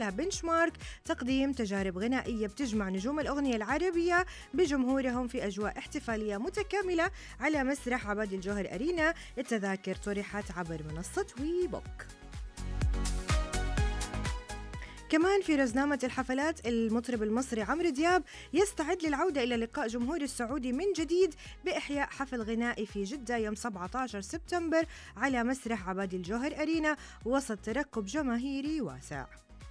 خلالها بنش مارك تقديم تجارب غنائية بتجمع نجوم الأغنية العربية بجمهورهم في أجواء احتفالية متكاملة على مسرح عبادي الجوهر أرينا. التذاكر طرحت عبر منصة وي بوك. كمان في رزنامة الحفلات المطرب المصري عمرو دياب يستعد للعودة إلى لقاء جمهور السعودي من جديد بإحياء حفل غنائي في جدة يوم 17 سبتمبر على مسرح عبادي الجوهر أرينا وسط ترقب جماهيري واسع.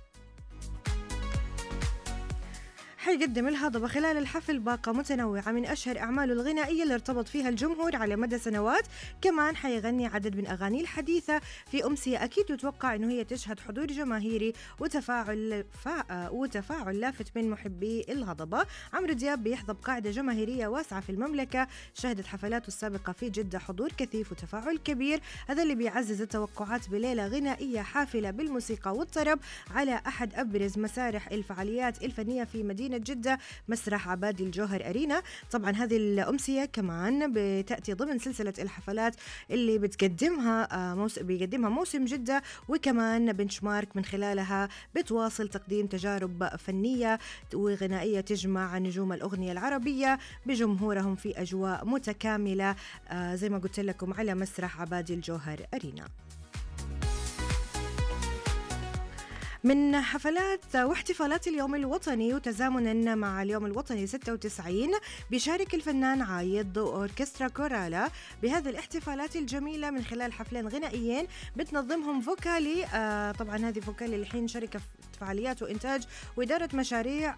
حيقدم الهضبة خلال الحفل باقة متنوعة من أشهر أعماله الغنائية اللي ارتبط فيها الجمهور على مدى سنوات. كمان حيغني عدد من أغانيه الحديثة في أمسية أكيد تتوقع أنه هي تشهد حضور جماهيري وتفاعل لافت من محبي الهضبة. عمرو دياب بيحظى بقاعدة جماهيرية واسعة في المملكة، شهدت حفلاته السابقة في جدة حضور كثيف وتفاعل كبير، هذا اللي بيعزز التوقعات بليلة غنائية حافلة بالموسيقى والطرب على أحد أبرز مسارح الفعاليات الفنية في مدينة جدة، مسرح عبادي الجوهر أرينا. طبعا هذه الأمسية كمان بتأتي ضمن سلسلة الحفلات اللي بيقدمها موسم جدة، وكمان بنش مارك من خلالها بتواصل تقديم تجارب فنية وغنائية تجمع نجوم الأغنية العربية بجمهورهم في أجواء متكاملة زي ما قلت لكم على مسرح عبادي الجوهر أرينا. من حفلات واحتفالات اليوم الوطني وتزامنا مع اليوم الوطني 96 بيشارك الفنان عايض وأوركسترا كورالا بهذه الاحتفالات الجميلة من خلال حفلين غنائيين بتنظمهم فوكالي. طبعا هذه فوكالي الحين شركة فعاليات وإنتاج وإدارة مشاريع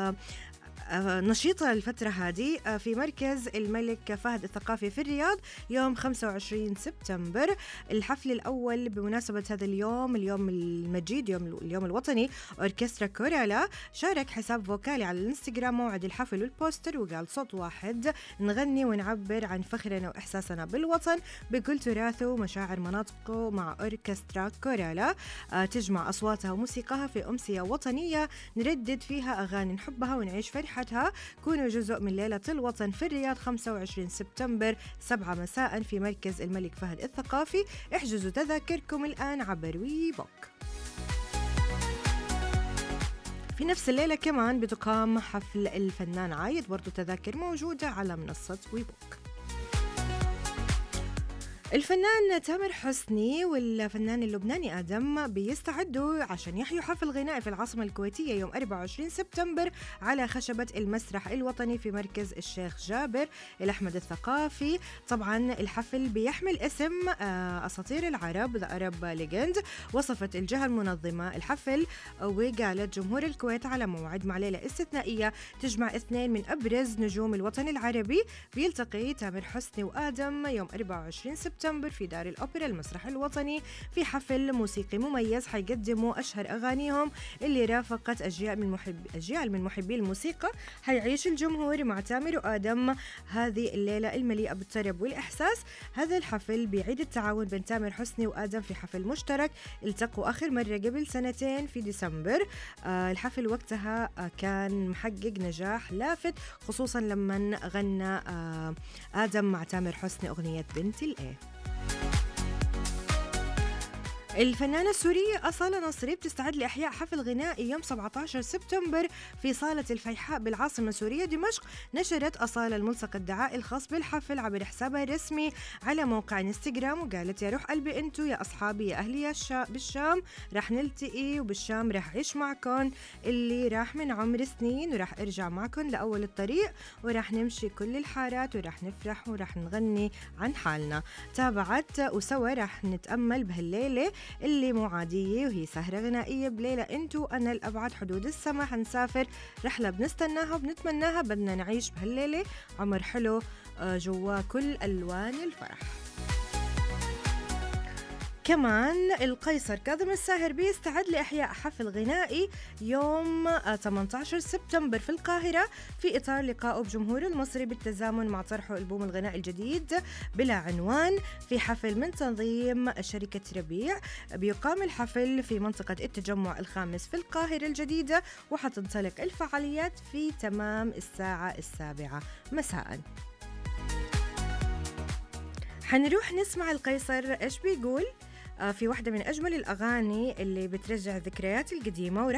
نشيطة الفترة هذه في مركز الملك فهد الثقافي في الرياض يوم 25 سبتمبر. الحفل الأول بمناسبة هذا اليوم المجيد اليوم الوطني أوركسترا كورالا شارك حساب فوكالي على الانستغرام موعد الحفل والبوستر وقال صوت واحد نغني ونعبر عن فخرنا وإحساسنا بالوطن بكل تراثه ومشاعر مناطقه مع أوركسترا كورالا تجمع أصواتها وموسيقاها في أمسية وطنية نردد فيها أغاني نحبها ونعيش فرحتها. كونوا جزء من ليلة الوطن في الرياض 25 سبتمبر 7 مساء في مركز الملك فهد الثقافي. احجزوا تذاكركم الآن عبر وي بوك. في نفس الليلة كمان بتقام حفل الفنان عايض، برضو تذاكر موجودة على منصة وي بوك. الفنان تامر حسني والفنان اللبناني آدم بيستعدوا عشان يحيوا حفل غنائي في العاصمة الكويتية يوم 24 سبتمبر على خشبة المسرح الوطني في مركز الشيخ جابر الأحمد الثقافي. طبعا الحفل بيحمل اسم أساطير العرب The Arab Legend. وصفت الجهة المنظمة الحفل وقالت جمهور الكويت على موعد مع ليلة استثنائية تجمع اثنين من أبرز نجوم الوطن العربي. بيلتقي تامر حسني وآدم يوم 24 سبتمبر في دار الأوبرا المسرح الوطني في حفل موسيقي مميز حيقدموا أشهر أغانيهم اللي رافقت أجيال من محبي الموسيقى. حيعيش الجمهور مع تامر وآدم هذه الليلة المليئة بالطرب والإحساس. هذا الحفل بيعيد التعاون بين تامر حسني وآدم في حفل مشترك التقوا آخر مرة قبل سنتين في ديسمبر. الحفل وقتها كان محقق نجاح لافت خصوصا لما غنى آدم مع تامر حسني أغنية بنت الإيه. الفنانة السورية أصالة نصري بتستعد لإحياء حفل غنائي يوم 17 سبتمبر في صالة الفيحاء بالعاصمة السورية دمشق. نشرت أصالة الملصق الدعائي الخاص بالحفل عبر حسابها الرسمي على موقع انستغرام وقالت يا روح قلبي انتو يا أصحابي يا أهلي بالشام راح نلتقي وبالشام راح عيش معكم اللي راح من عمر سنين وراح ارجع معكم لأول الطريق وراح نمشي كل الحارات وراح نفرح وراح نغني عن حالنا. تابعت وسوا راح نتأمل بهالليلة اللي مو عادية وهي سهرة غنائية بليلة انتو أنا الأبعد حدود السما حنسافر رحلة بنستناها وبنتمناها بدنا نعيش بهالليلة عمر حلو جوا كل ألوان الفرح. كمان القيصر كاظم الساهر بيستعد لإحياء حفل غنائي يوم 18 سبتمبر في القاهرة في إطار لقائه بجمهور المصري بالتزامن مع طرحه ألبوم الغناء الجديد بلا عنوان في حفل من تنظيم شركة ربيع. بيقام الحفل في منطقة التجمع الخامس في القاهرة الجديدة وحتنطلق الفعاليات في تمام الساعة 7 مساء. حنروح نسمع القيصر إيش بيقول في واحدة من أجمل الأغاني اللي بترجع الذكريات القديمة